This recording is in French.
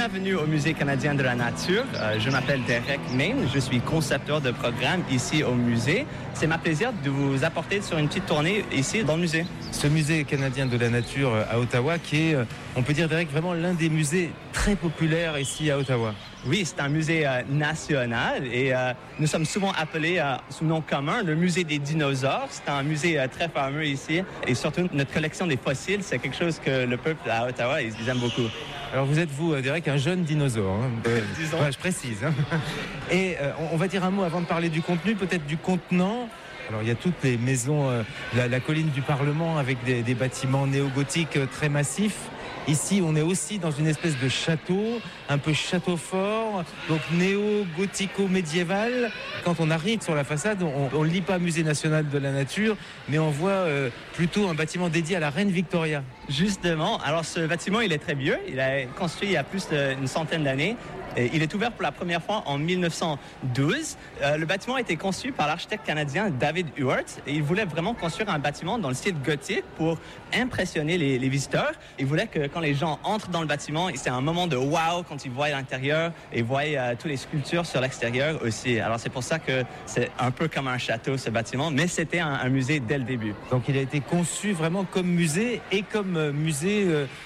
Bienvenue au Musée canadien de la nature. Je m'appelle Derek Main, je suis concepteur de programme ici au musée. C'est ma plaisir de vous apporter sur une petite tournée ici dans le musée. Ce musée canadien de la nature à Ottawa qui est, on peut dire Derek, vraiment l'un des musées très populaires ici à Ottawa. Oui, c'est un musée national et nous sommes souvent appelés sous nom commun le musée des dinosaures. C'est un musée très fameux ici et surtout notre collection des fossiles, c'est quelque chose que le peuple à Ottawa, ils aiment beaucoup. Alors vous êtes, vous, Derek, un jeune dinosaure. Disons. Ouais, je précise. Et on va dire un mot avant de parler du contenu, peut-être du contenant. Alors il y a toutes les maisons, la colline du Parlement avec des bâtiments néo-gothiques très massifs. Ici, on est aussi dans une espèce de château, un peu château fort, donc néo-gothico-médiéval. Quand on arrive sur la façade, on ne lit pas Musée national de la nature, mais on voit plutôt un bâtiment dédié à la reine Victoria. Justement, alors ce bâtiment, il est très vieux. Il a été construit il y a plus d'une centaine d'années. Il est ouvert pour la première fois en 1912. Le bâtiment a été conçu par l'architecte canadien David Ewart. Et il voulait vraiment construire un bâtiment dans le style gothique pour impressionner les visiteurs. Il voulait que quand les gens entrent dans le bâtiment, c'est un moment de wow quand ils voient l'intérieur et voient toutes les sculptures sur l'extérieur aussi. Alors c'est pour ça que c'est un peu comme un château ce bâtiment, mais c'était un musée dès le début. Donc il a été conçu vraiment comme musée et comme musée